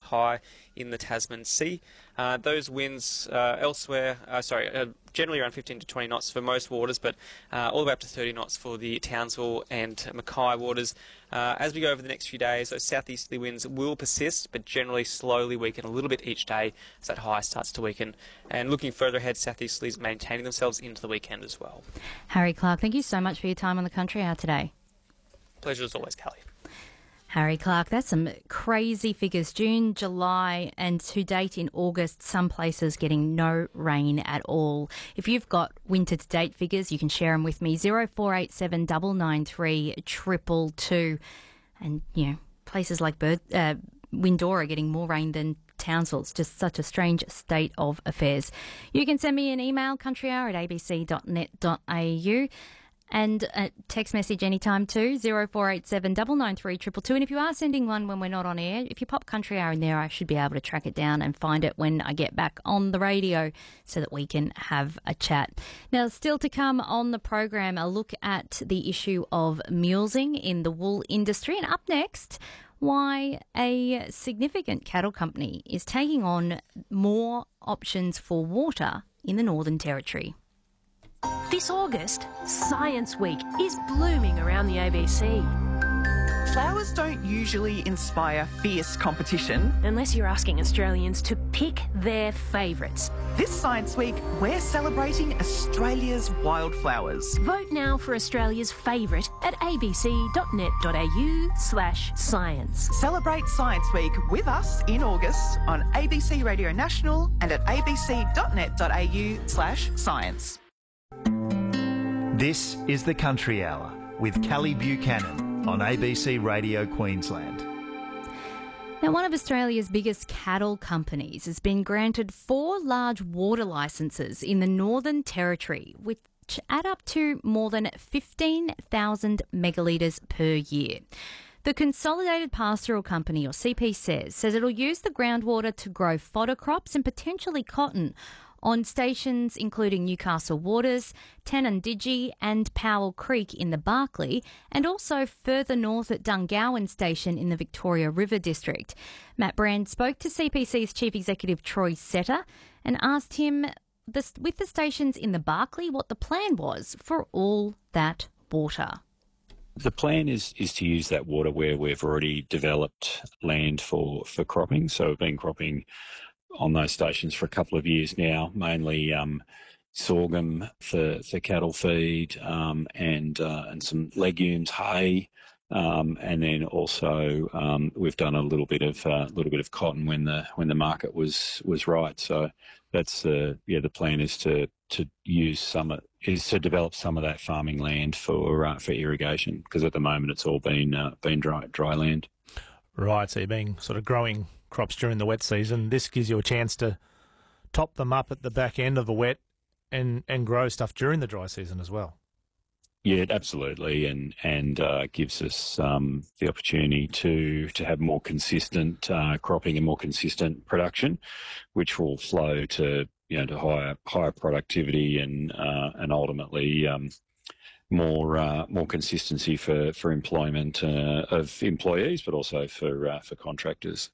Mackay in the Tasman Sea. Those winds generally around 15 to 20 knots for most waters, but all the way up to 30 knots for the Townsville and Mackay waters. As we go over the next few days, those southeasterly winds will persist, but generally slowly weaken a little bit each day as that high starts to weaken. And looking further ahead, southeasterlies maintaining themselves into the weekend as well. Harry Clark, thank you so much for your time on the Country Hour today. Pleasure as always, Callie. Harry Clark, that's some crazy figures. June, July and to date in August, some places getting no rain at all. If you've got winter to date figures, you can share them with me. 0487 993 222. And, places like Windora getting more rain than Townsville. It's just such a strange state of affairs. You can send me an email, countryhour@abc.net.au. And a text message anytime too, 0487 993 222. And if you are sending one when we're not on air, if you pop Country Hour in there, I should be able to track it down and find it when I get back on the radio so that we can have a chat. Now, still to come on the program, a look at the issue of mulesing in the wool industry. And up next, why a significant cattle company is taking on more options for water in the Northern Territory. This August, Science Week is blooming around the ABC. Flowers don't usually inspire fierce competition. Unless you're asking Australians to pick their favourites. This Science Week, we're celebrating Australia's wildflowers. Vote now for Australia's favourite at abc.net.au/science. Celebrate Science Week with us in August on ABC Radio National and at abc.net.au/science. This is the Country Hour with Callie Buchanan on ABC Radio Queensland. Now, one of Australia's biggest cattle companies has been granted 4 large water licences in the Northern Territory, which add up to more than 15,000 megalitres per year. The Consolidated Pastoral Company, or CP, says it'll use the groundwater to grow fodder crops and potentially cotton on stations including Newcastle Waters, Tanundidgee and Powell Creek in the Barkly, and also further north at Dungowan Station in the Victoria River District. Matt Brand spoke to CPC's Chief Executive Troy Setter and asked him, with the stations in the Barkly, what the plan was for all that water. The plan is to use that water where we've already developed land for cropping. So we've been cropping on those stations for a couple of years now, mainly sorghum for cattle feed and some legumes, hay, and then also we've done a little bit of cotton when the market was right. So that's the plan is to develop some of that farming land for irrigation, because at the moment it's all been dry land. Right, so you're being sort of growing crops during the wet season. This gives you a chance to top them up at the back end of the wet and grow stuff during the dry season as well. Yeah, absolutely, and gives us the opportunity to have more consistent cropping and more consistent production, which will flow to higher productivity and ultimately more consistency for employment of employees, but also for contractors.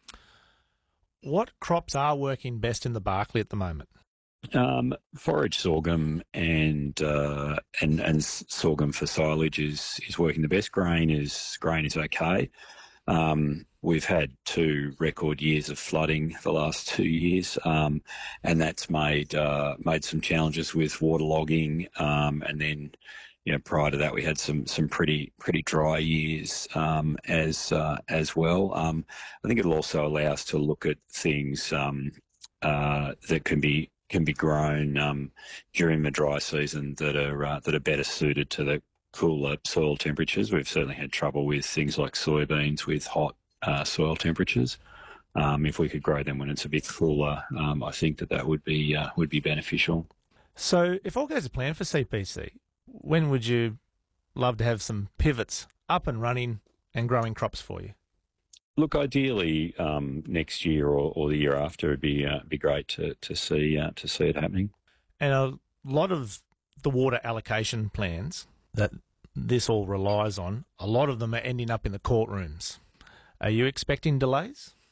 What crops are working best in the Barkly at the moment? Forage sorghum and sorghum for silage is working the best. Grain is okay. We've had 2 record years of flooding the last 2 years, and that's made some challenges with waterlogging. And then, prior to that, we had some pretty dry years as well. I think it'll also allow us to look at things that can be grown during the dry season that are better suited to the cooler soil temperatures. We've certainly had trouble with things like soybeans with hot soil temperatures. If we could grow them when it's a bit cooler, I think that would be beneficial. So, if all goes to plan for CPC, when would you love to have some pivots up and running and growing crops for you? Look, ideally next year or the year after, it'd be great to see it happening. And a lot of the water allocation plans that this all relies on, a lot of them are ending up in the courtrooms. Are you expecting delays?